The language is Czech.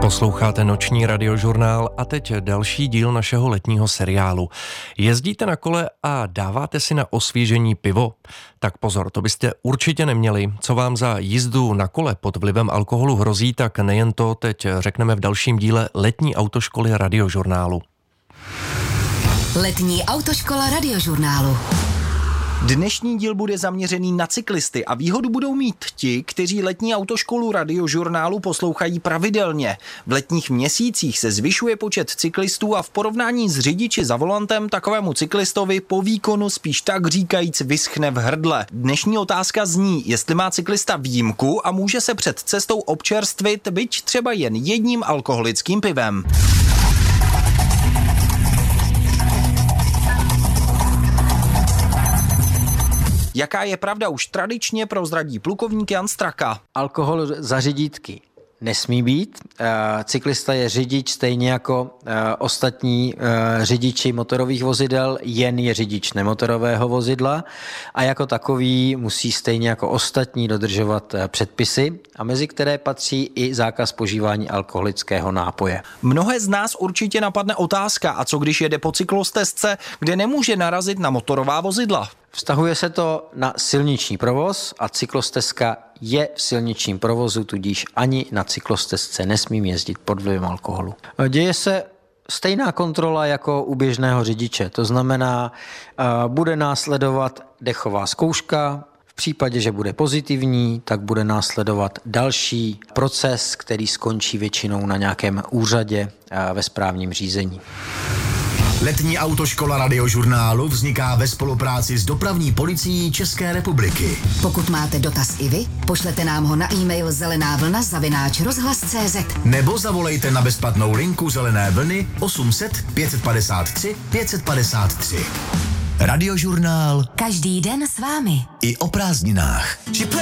Posloucháte noční radiožurnál a teď další díl našeho letního seriálu. Jezdíte na kole a dáváte si na osvěžení pivo? Tak pozor, to byste určitě neměli. Co vám za jízdu na kole pod vlivem alkoholu hrozí, tak nejen to teď řekneme v dalším díle letní autoškoly radiožurnálu. Letní autoškola radiožurnálu. Dnešní díl bude zaměřený na cyklisty a výhodu budou mít ti, kteří letní autoškolu radiožurnálu poslouchají pravidelně. V letních měsících se zvyšuje počet cyklistů a v porovnání s řidiči za volantem takovému cyklistovi po výkonu spíš tak říkajíc vyschne v hrdle. Dnešní otázka zní, jestli má cyklista výjimku a může se před cestou občerstvit, byť třeba jen jedním alkoholickým pivem. Jaká je pravda, už tradičně prozradí plukovník Jan Straka. Alkohol za řidítky nesmí být. Cyklista je řidič stejně jako ostatní řidiči motorových vozidel, jen je řidič nemotorového vozidla a jako takový musí stejně jako ostatní dodržovat předpisy, a mezi které patří i zákaz požívání alkoholického nápoje. Mnohé z nás určitě napadne otázka, a co když jede po cyklostezce, kde nemůže narazit na motorová vozidla? Vztahuje se to na silniční provoz a cyklostezka je v silničním provozu, tudíž ani na cyklostezce nesmím jezdit pod vlivem alkoholu. Děje se stejná kontrola jako u běžného řidiče, to znamená, bude následovat dechová zkouška. V případě, že bude pozitivní, tak bude následovat další proces, který skončí většinou na nějakém úřadě ve správním řízení. Letní autoškola radiožurnálu vzniká ve spolupráci s dopravní policií České republiky. Pokud máte dotaz i vy, pošlete nám ho na e-mail zelenavlna@rozhlas.cz nebo zavolejte na bezplatnou linku Zelené vlny 800 553 553. Radiožurnál každý den s vámi. i o prázdninách.